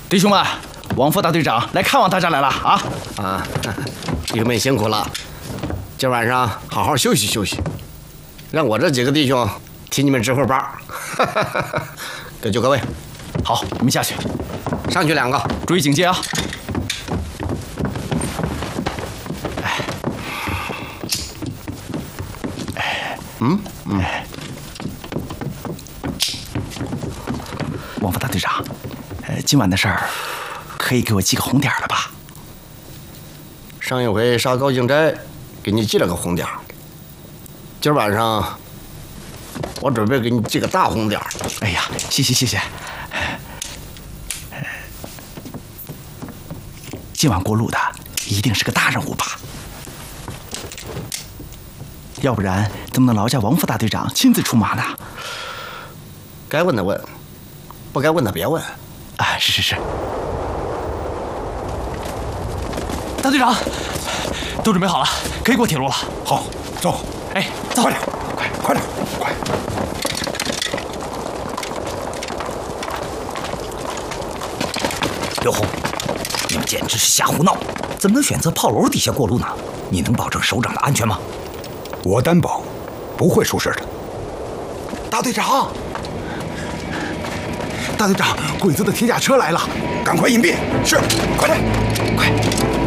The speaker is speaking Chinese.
弟兄们，王副大队长来看望大家来了啊！ 弟兄们辛苦了，今晚上好好休息休息，让我这几个弟兄替你们值会班。各就各位， 好，你们下去， 上去2个， 注意警戒啊！王副大队长，今晚的事儿可以给我记个红点了吧？ 上一回杀高敬斋，给你记了个红点，今儿晚上我准备给你记个大红点。 哎呀，谢谢谢谢。今晚过路的一定是个大人物吧？要不然怎么能劳驾王副大队长亲自出马呢？ 该问的问，不该问的别问。 是。大队长，都准备好了，可以过铁路了。 好，走。 哎，走， 快点，快点，快！ 刘红，你们简直是瞎胡闹！怎么能选择炮楼底下过路呢？你能保证首长的安全吗？ 我担保，不会出事的。 大队长，大队长，鬼子的铁甲车来了， 赶快隐蔽！是，快点， 快！